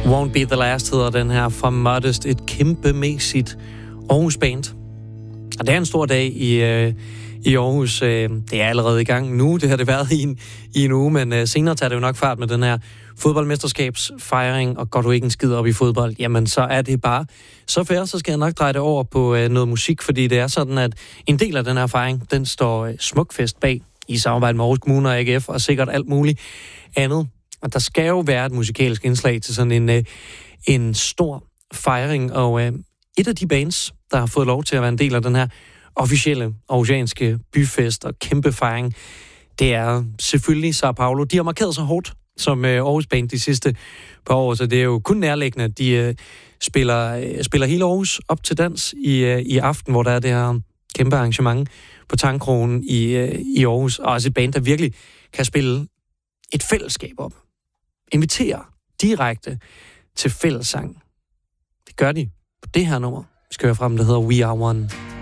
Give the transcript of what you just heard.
Won't Be The Last hedder den her fra Modest, et kæmpemæssigt Aarhus band. Og det er en stor dag i Aarhus. Det er allerede i gang nu. Det har det været i en uge, men senere tager det jo nok fart med den her fodboldmesterskabsfejring, og går du ikke en skid op i fodbold, jamen så er det bare så fair, så skal jeg nok dreje det over på noget musik, fordi det er sådan, at en del af den her fejring, den står Smukfest bag i samarbejde med Aarhus Kommune og AGF, og sikkert alt muligt andet. Og der skal jo være et musikalsk indslag til sådan en stor fejring, og et af de bands, der har fået lov til at være en del af den her officielle aarhusianske byfest og kæmpe fejring, det er selvfølgelig Sao Paulo. De har markeret sig hårdt som Aarhus band de sidste par år, så det er jo kun nærliggende, at de spiller hele Aarhus op til dans i aften, hvor der er det her kæmpe arrangement på Tangkrogen i Aarhus, og også et band, der virkelig kan spille et fællesskab op. Inviterer direkte til fællessang. Det gør de på det her nummer. Vi skal høre frem, det hedder We Are One.